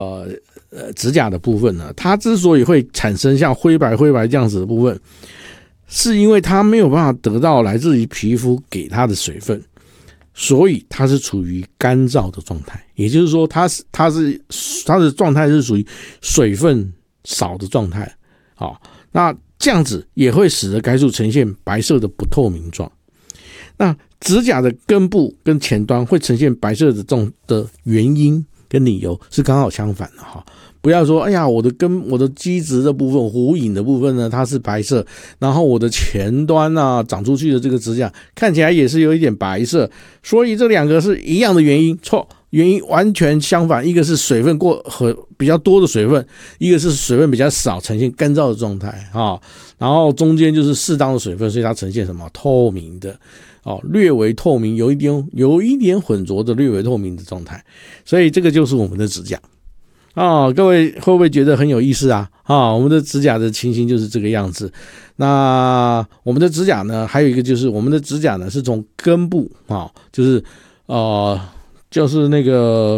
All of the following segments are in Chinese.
指甲的部分呢，它之所以会产生像灰白这样子的部分，是因为它没有办法得到来自于皮肤给它的水分，所以它是处于干燥的状态。也就是说，它的状态是属于水分少的状态。好，那这样子也会使得该处呈现白色的不透明状。那指甲的根部跟前端会呈现白色的这种的原因跟理由是刚好相反的哈。不要说，哎呀，我的基质的部分、弧影的部分呢，它是白色，然后我的前端啊长出去的这个指甲看起来也是有一点白色，所以这两个是一样的原因，错，原因完全相反，一个是水分比较多的水分，一个是水分比较少，呈现干燥的状态啊，然后中间就是适当的水分，所以它呈现什么透明的。略微透明，有一点混浊的略微透明的状态，所以这个就是我们的指甲各位会不会觉得很有意思啊？我们的指甲的情形就是这个样子。那我们的指甲呢，还有一个就是我们的指甲呢是从根部就是那个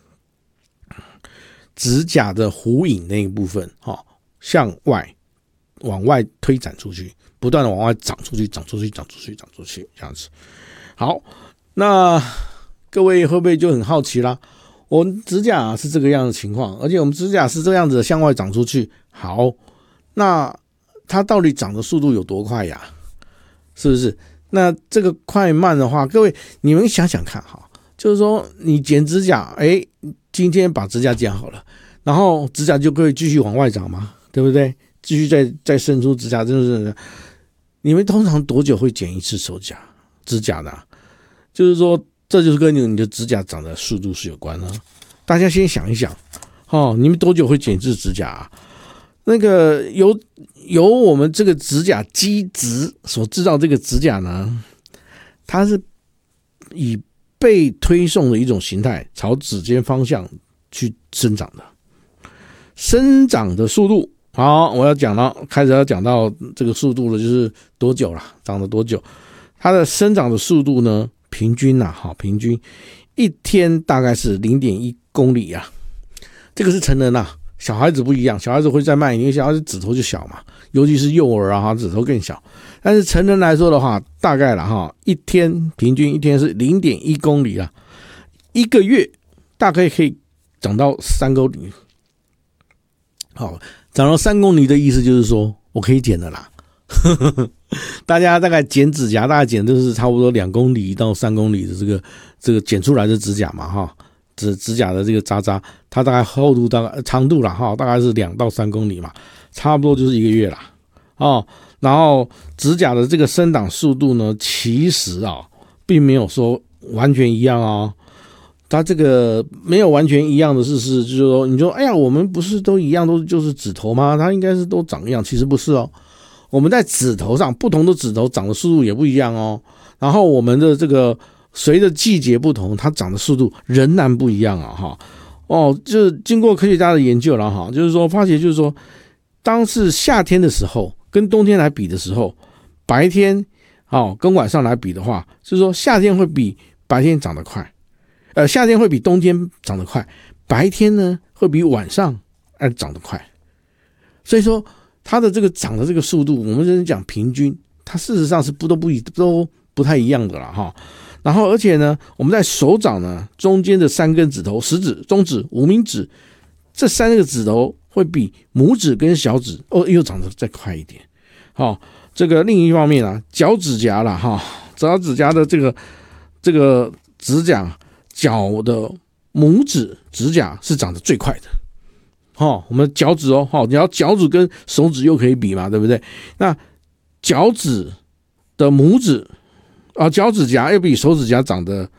指甲的弧影那一部分向往外推展出去，不断的往外长出去这样子。好，那各位会不会就很好奇啦？我们指甲是这个样的情况，而且我们指甲是这样子的向外长出去。好，那它到底长的速度有多快呀？是不是？那这个快慢的话，各位你们想想看哈，就是说你剪指甲，今天把指甲剪好了，然后指甲就可以继续往外长嘛，对不对？继续再伸出指甲，真的是。你们通常多久会剪一次指甲呢？就是说，这就是跟你的指甲长的速度是有关的。大家先想一想，你们多久会剪一次指甲啊？那个由我们这个指甲基质所制造这个指甲呢，它是以被推送的一种形态朝指尖方向去生长的，生长的速度。好，我要讲了，开始要讲到这个速度了，就是多久了，长了多久？它的生长的速度呢，平均一天大概是 0.1 公里啊。这个是成人啊，小孩子不一样，小孩子会再慢，因为小孩子指头就小嘛，尤其是幼儿啊，指头更小。但是成人来说的话，大概平均一天是 0.1 公里啊，一个月大概可以长到3公里。好，长到3公里的意思就是说我可以剪了啦。大家大概剪指甲，大概剪就是差不多2公里到3公里的这个剪出来的指甲嘛指甲的这个渣，它大概厚度大概长度啦大概是2到3公里嘛，差不多就是1个月啦然后指甲的这个生长速度呢，其实并没有说完全一样它这个没有完全一样的事实，就是说，你说，哎呀，我们不是都一样，就是指头吗？它应该是都长一样，其实不是我们在指头上，不同的指头长的速度也不一样然后我们的这个随着季节不同，它长的速度仍然不一样就是经过科学家的研究了就是说发现，就是说，当是夏天的时候跟冬天来比的时候，白天跟晚上来比的话，就是说夏天会比白天长得快。夏天会比冬天长得快，白天呢会比晚上长得快，所以说它的这个长的这个速度，我们就是讲平均，它事实上是都不太一样的啦然后而且呢，我们在手掌呢中间的3根指头，食指、中指、无名指，这3个指头会比拇指跟小指又长得再快一点。这个另一方面脚趾甲啦脚趾甲的这个指甲。脚的拇指指甲是长得最快的我们脚趾你要脚趾跟手指又可以比嘛，对不对？那脚趾的拇指脚趾甲又比手指甲长得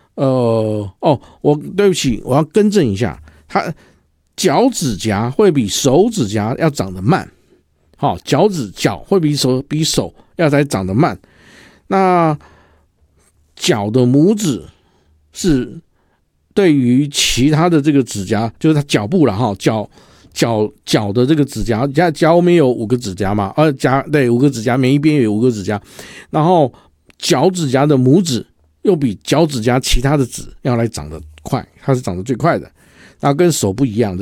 对不起，我要更正一下，它脚趾甲会比手指甲要长得慢脚会比手要才长得慢。那脚的拇指是对于其他的这个指甲，就是它脚部啦脚的这个指甲，脚没有5个指甲嘛对，5个指甲，每一边有5个指甲，然后脚指甲的拇指又比脚趾甲其他的指要来长得快，它是长得最快的。 那跟手不一样，